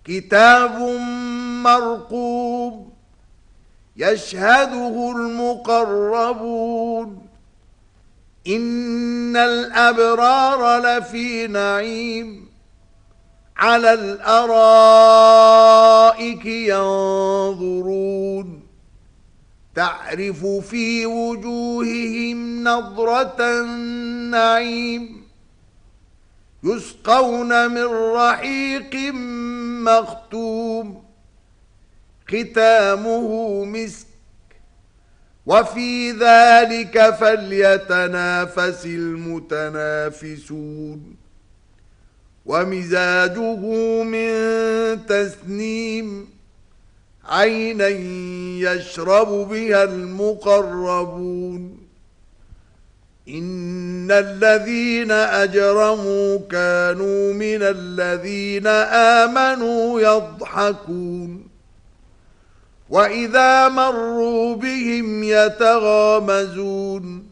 كتاب مرقوم يشهده المقربون إن الأبرار لفي نعيم على الأرائك ينظرون تعرف في وجوههم نضرة النعيم يسقون من رحيق مختوم ختامه مسك وفي ذلك فليتنافس المتنافسون ومزاجه من تسنيم عينا يشرب بها المقربون إن الذين أجرموا كانوا من الذين آمنوا يضحكون وإذا مروا بهم يتغامزون